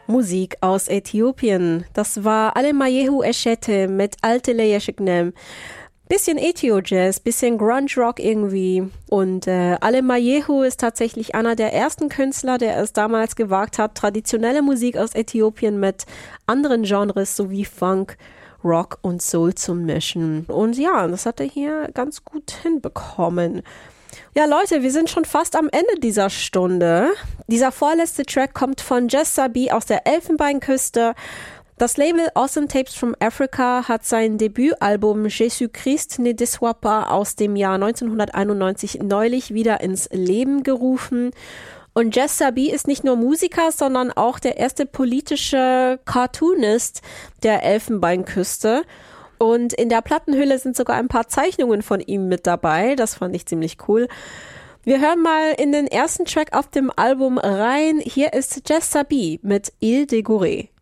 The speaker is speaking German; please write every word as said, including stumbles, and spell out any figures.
Musik aus Äthiopien. Das war Alemayehu Eshete mit Altele Yeshiknem. Bisschen Ethio-Jazz, bisschen Grunge-Rock irgendwie. Und äh, Alemayehu ist tatsächlich einer der ersten Künstler, der es damals gewagt hat, traditionelle Musik aus Äthiopien mit anderen Genres sowie Funk, Rock und Soul zu mischen. Und ja, das hat er hier ganz gut hinbekommen. Ja, Leute, wir sind schon fast am Ende dieser Stunde. Dieser vorletzte Track kommt von Jess Sabi aus der Elfenbeinküste. Das Label Awesome Tapes from Africa hat sein Debütalbum Jesus Christ ne déçoit pas aus dem Jahr neunzehnhunderteinundneunzig neulich wieder ins Leben gerufen. Und Jess Sabi ist nicht nur Musiker, sondern auch der erste politische Cartoonist der Elfenbeinküste. Und in der Plattenhülle sind sogar ein paar Zeichnungen von ihm mit dabei. Das fand ich ziemlich cool. Wir hören mal in den ersten Track auf dem Album rein. Hier ist Jess Sabi mit Il Dégouré.